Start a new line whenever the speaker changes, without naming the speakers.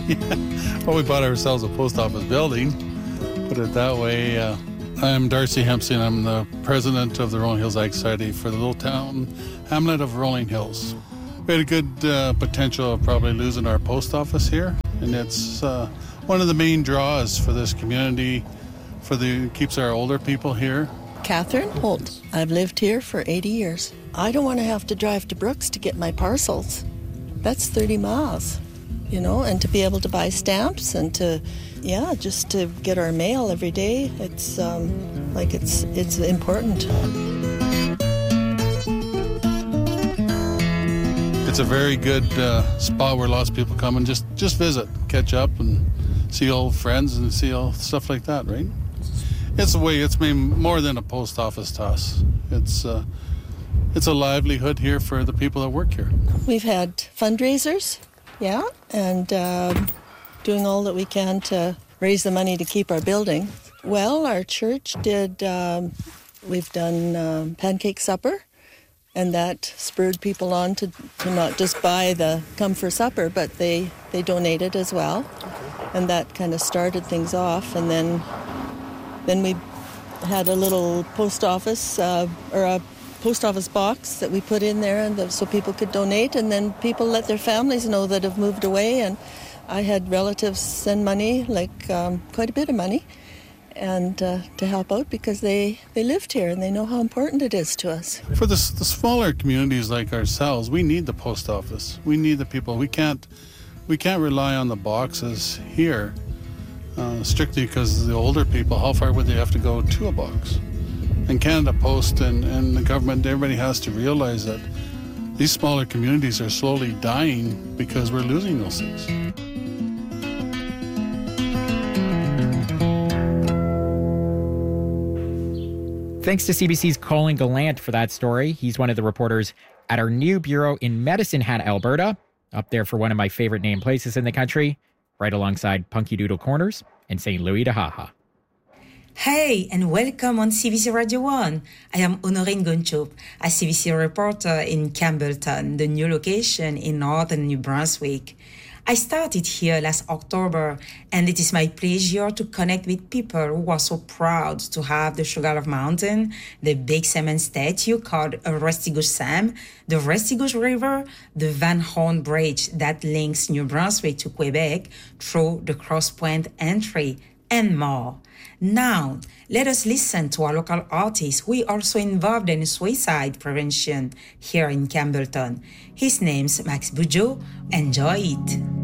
Well, we bought ourselves a post office building, put it that way. I'm Darcy Hempstein. I'm the president of the Rolling Hills Ag Society for the little town hamlet of Rolling Hills. We had a good potential of probably losing our post office here, and it's one of the main draws for this community, keeps our older people here.
Catherine Holt. I've lived here for 80 years. I don't want to have to drive to Brooks to get my parcels. That's 30 miles, and to be able to buy stamps and just to get our mail every day, it's important.
It's a very good spot where lots of people come and just visit, catch up and see old friends and see all stuff like that, right? It's more than a post office to us. It's a livelihood here for the people that work here.
We've had fundraisers, and doing all that we can to raise the money to keep our building. Well, our church we've done pancake supper, and that spurred people on to not just come for supper, but they donated as well. And that kind of started things off, and then we had a little post office or a post office box that we put in there, and so people could donate, and then people let their families know that have moved away. And I had relatives send money, quite a bit of money, and to help out because they lived here and they know how important it is to us.
For the smaller communities like ourselves, we need the post office. We need the people. We can't rely on the boxes here. Strictly because the older people, how far would they have to go to a box? And Canada Post and the government, everybody has to realize that these smaller communities are slowly dying because we're losing those things.
Thanks to CBC's Colin Gallant for that story. He's one of the reporters at our new bureau in Medicine Hat, Alberta, up there for one of my favorite named places in the country, right alongside Punky Doodle Corners and St. Louis de Haha.
Hey, and welcome on CBC Radio 1. I am Honorine Gonchop, a CBC reporter in Campbellton, the new location in northern New Brunswick. I started here last October, and it is my pleasure to connect with people who are so proud to have the Sugarloaf Mountain, the big cement statue called a Restigouche Sam, the Restigouche River, the Van Horn Bridge that links New Brunswick to Quebec through the Cross Point entry, and more. Now, let us listen to our local artist who is also involved in suicide prevention here in Campbellton. His name's Max Bujo. Enjoy it.